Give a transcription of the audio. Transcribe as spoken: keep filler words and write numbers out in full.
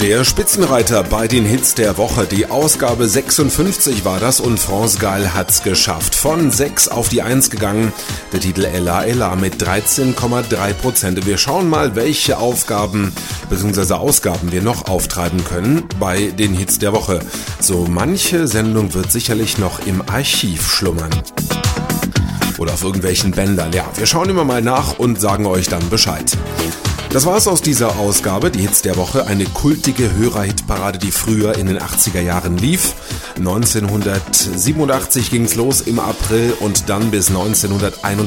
Der Spitzenreiter bei den Hits der Woche, die Ausgabe sechsundfünfzig war das und France Gall hat's geschafft. Von sechs auf die eins gegangen, der Titel Ella Ella mit dreizehn Komma drei Prozent. Wir schauen mal, welche Aufgaben bzw. Ausgaben wir noch auftreiben können bei den Hits der Woche. So manche Sendung wird sicherlich noch im Archiv schlummern. Oder auf irgendwelchen Bändern. Ja, wir schauen immer mal nach und sagen euch dann Bescheid. Das war's aus dieser Ausgabe, die Hits der Woche, eine kultige Hörerhitparade, die früher in den achtziger Jahren lief. neunzehnhundertsiebenundachtzig ging's los im April und dann bis neunzehnhunderteinundachtzig